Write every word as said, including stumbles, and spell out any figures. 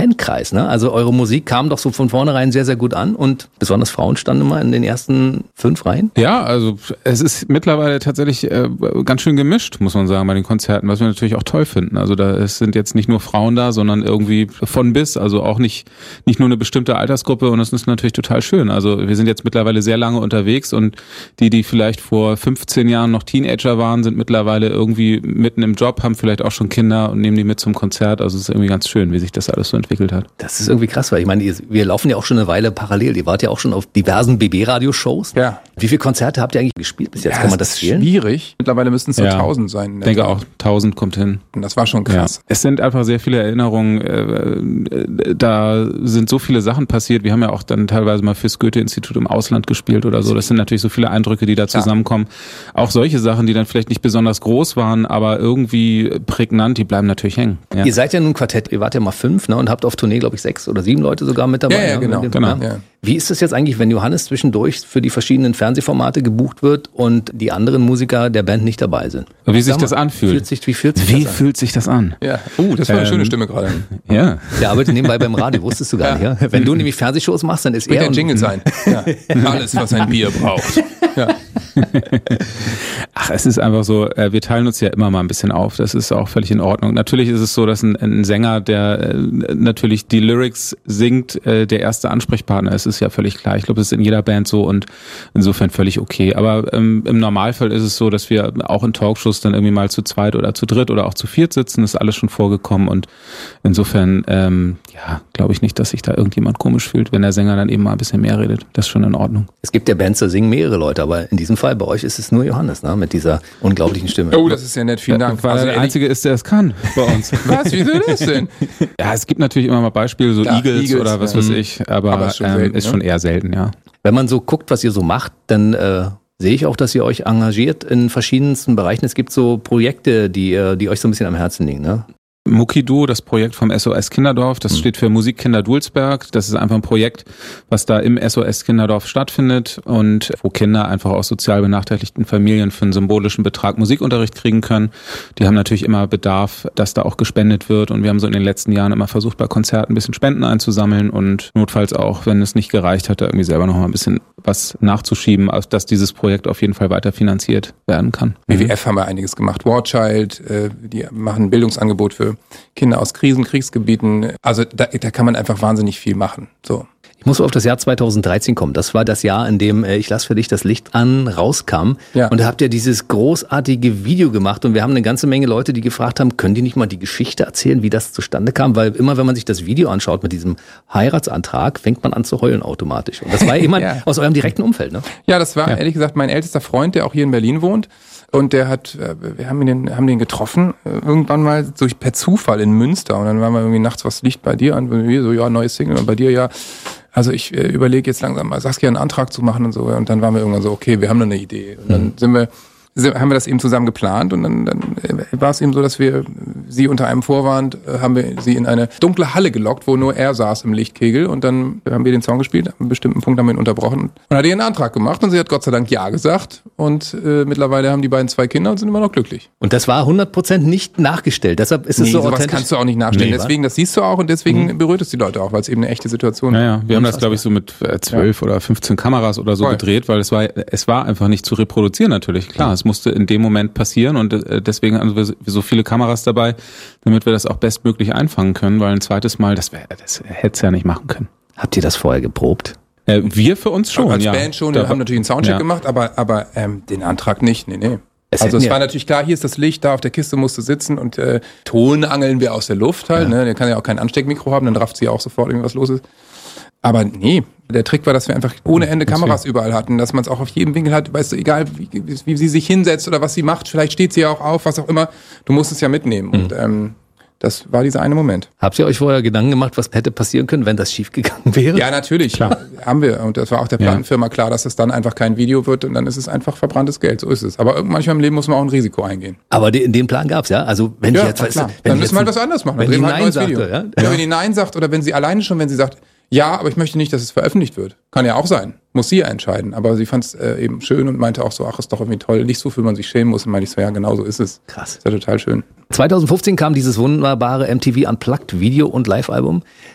Fankreis, ne? Also eure Musik kam doch so von vornherein sehr, sehr gut an und besonders Frauen standen immer in den ersten fünf Reihen. Ja, also es ist mittlerweile tatsächlich äh, ganz schön gemischt, muss man sagen, bei den Konzerten, was wir natürlich auch toll finden. Also da es sind jetzt nicht nur Frauen da, sondern irgendwie von bis, also auch nicht nicht nur eine bestimmte Altersgruppe und das ist natürlich total schön. Also wir sind jetzt mittlerweile sehr lange unterwegs und die, die vielleicht vor fünfzehn Jahren noch Teenager waren, sind mittlerweile irgendwie mitten im Job, haben vielleicht auch schon Kinder und nehmen die mit zum Konzert. Also es ist irgendwie ganz schön, wie sich das alles so entwickelt hat. Das ist irgendwie krass, weil ich meine, ihr, wir laufen ja auch schon eine Weile parallel. Ihr wart ja auch schon auf diversen B B-Radio-Shows. Ja. Wie viele Konzerte habt ihr eigentlich gespielt bis jetzt? Ja, Kann man das ist zählen? Schwierig. Mittlerweile müssten es so Ja. tausend sein. Ich denke auch, tausend kommt hin. Und das war schon krass. Ja. Es sind einfach sehr viele Erinnerungen. Äh, da sind so viele Sachen passiert. Wir haben ja auch dann teilweise mal fürs Goethe-Institut im Ausland gespielt oder so. Das sind natürlich so viele Eindrücke, die da zusammenkommen. Ja. Auch solche Sachen, die dann vielleicht nicht besonders groß waren, aber irgendwie prägnant, die bleiben natürlich hängen. Ja. Ihr seid ja nun ein Quartett, ihr wart ja mal fünf, ne, und habt auf Tournee, glaube ich, sechs oder sieben Leute sogar mit dabei. Ja, ja, ne? genau. Mit dem, genau. Ja. Ja. Wie ist das jetzt eigentlich, wenn Johannes zwischendurch für die verschiedenen Fernsehformate gebucht wird und die anderen Musiker der Band nicht dabei sind? Wie sich Sag mal, das anfühlt. Fühlt sich, wie fühlt sich Wie das an? fühlt sich das an? Ja. Uh, das war eine Ähm, schöne Stimme gerade. Ja. Der arbeitet nebenbei beim Radio, wusstest du gar nicht, ja? Wenn du nämlich Fernsehshows machst, dann ist Wird er... der und- Jingle sein. Ja. Alles, was ein Bier braucht. Ja. Ach, es ist einfach so, äh, wir teilen uns ja immer mal ein bisschen auf. Das ist auch völlig in Ordnung. Natürlich ist es so, dass ein, ein Sänger, der äh, natürlich die Lyrics singt, äh, der erste Ansprechpartner ist, ist ja völlig klar. Ich glaube, das ist in jeder Band so und insofern völlig okay. Aber ähm, im Normalfall ist es so, dass wir auch in Talkshows dann irgendwie mal zu zweit oder zu dritt oder auch zu viert sitzen. Das ist alles schon vorgekommen und insofern, ähm, ja, glaube ich nicht, dass sich da irgendjemand komisch fühlt, wenn der Sänger dann eben mal ein bisschen mehr redet. Das ist schon in Ordnung. Es gibt ja Bands, da singen mehrere Leute, aber in diesem Fall bei euch ist es nur Johannes, ne? Mit dieser unglaublichen Stimme. Oh, das ist ja nett. Vielen Dank. Weil Also er der ehrlich- Einzige ist, der es kann bei uns. Was? Wieso das denn? Ja, es gibt natürlich immer mal Beispiele, so Klar, Eagles, Eagles, oder was ja. weiß ich, aber, Aber ist schon ähm, selten, ist ne? schon eher selten, ja. Wenn man so guckt, was ihr so macht, dann äh, sehe ich auch, dass ihr euch engagiert in verschiedensten Bereichen. Es gibt so Projekte, die, äh, die euch so ein bisschen am Herzen liegen, ne? Mukidu, das Projekt vom S O S Kinderdorf, das steht für Musikkinder Dulsberg. Das ist einfach ein Projekt, was da im S O S Kinderdorf stattfindet und wo Kinder einfach aus sozial benachteiligten Familien für einen symbolischen Betrag Musikunterricht kriegen können. Die haben natürlich immer Bedarf, dass da auch gespendet wird und wir haben so in den letzten Jahren immer versucht, bei Konzerten ein bisschen Spenden einzusammeln und notfalls auch, wenn es nicht gereicht hat, da irgendwie selber noch mal ein bisschen was nachzuschieben, dass dieses Projekt auf jeden Fall weiter finanziert werden kann. W W F haben wir einiges gemacht. War Child, äh, die machen ein Bildungsangebot für Kinder aus Krisen, Kriegsgebieten. Also da, da kann man einfach wahnsinnig viel machen. So. Ich muss auf das Jahr zweitausenddreizehn kommen. Das war das Jahr, in dem äh, Ich lass für dich das Licht an rauskam. Ja. Und da habt ihr dieses großartige Video gemacht und wir haben eine ganze Menge Leute, die gefragt haben, können die nicht mal die Geschichte erzählen, wie das zustande kam? Weil immer, wenn man sich das Video anschaut mit diesem Heiratsantrag, fängt man an zu heulen automatisch. Und das war jemand Ja. aus eurem direkten Umfeld, ne? Ja, das war Ja. ehrlich gesagt mein ältester Freund, der auch hier in Berlin wohnt. Und der hat, äh, wir haben den, haben den getroffen, äh, irgendwann mal durch per Zufall in Münster. Und dann waren wir irgendwie nachts, was liegt bei dir an? Und wir so, ja, neues Single. Und bei dir, ja. Also ich äh, überlege jetzt langsam mal Saskia einen Antrag zu machen und so. Und dann waren wir irgendwann so, okay, wir haben noch eine Idee. Und dann sind wir, sind, haben wir das eben zusammen geplant. Und dann, dann äh, war es eben so, dass wir sie unter einem Vorwand, äh, haben wir sie in eine dunkle Halle gelockt, wo nur er saß im Lichtkegel. Und dann haben wir den Song gespielt, an einem bestimmten Punkt haben wir ihn unterbrochen. Und hat ihr einen Antrag gemacht und sie hat Gott sei Dank Ja gesagt. Und äh, mittlerweile haben die beiden zwei Kinder und sind immer noch glücklich. Und das war hundert Prozent nicht nachgestellt. Deshalb ist es Nee, so sowas authentisch. kannst du auch nicht nachstellen. Nee, wa? deswegen, das siehst du auch und deswegen berührt es die Leute auch, weil es eben eine echte Situation ist. Naja, wir haben das, glaube ich, so mit äh, zwölf oder fünfzehn Kameras oder so Voll. gedreht, weil es war, es war einfach nicht zu reproduzieren natürlich. Klar, es musste in dem Moment passieren und äh, deswegen haben wir so viele Kameras dabei, damit wir das auch bestmöglich einfangen können, weil ein zweites Mal, das, wär, das hätte es ja nicht machen können. Habt ihr das vorher geprobt? Äh, wir für uns schon, Als ja. Band schon, Da wir haben natürlich einen Soundcheck ja. gemacht, aber, aber ähm, den Antrag nicht, nee, nee. Es also hätten es ja- war natürlich klar, hier ist das Licht, da auf der Kiste musst du sitzen und äh, Ton angeln wir aus der Luft halt, ne? Der kann ja auch kein Ansteckmikro haben, dann rafft sie ja auch sofort, irgendwas los ist. Aber nee, der Trick war, dass wir einfach ohne Ende Kameras überall hatten, dass man es auch auf jedem Winkel hat, weißt du, egal wie, wie, wie sie sich hinsetzt oder was sie macht, vielleicht steht sie ja auch auf, was auch immer, du musst es ja mitnehmen. Und ähm, das war dieser eine Moment. Habt ihr euch vorher Gedanken gemacht, was hätte passieren können, wenn das schiefgegangen wäre? Ja, natürlich, klar. Haben wir. Und das war auch der Ja. Plattenfirma klar, dass es dann einfach kein Video wird und dann ist es einfach verbranntes Geld, so ist es. Aber manchmal im Leben muss man auch ein Risiko eingehen. Aber den, den Plan gab's, ja? Also wenn ich Ja, jetzt, na weißt du, klar. wenn Dann ich müssen jetzt wir halt was anderes machen. Wenn Dann die drehen wir halt Nein ein neues sagte, Video. ja? Ja, wenn die Nein sagt oder wenn sie alleine schon, wenn sie sagt, ja, aber ich möchte nicht, dass es veröffentlicht wird. Kann ja auch sein. Muss sie ja entscheiden. Aber sie fand es äh, eben schön und meinte auch so, ach, ist doch irgendwie toll. Nicht so, für man sich schämen muss. Und meinte ich so, ja, genau so ist es. Krass. Ist ja total schön. zweitausendfünfzehn kam dieses wunderbare M T V Unplugged Video- und Live-Album.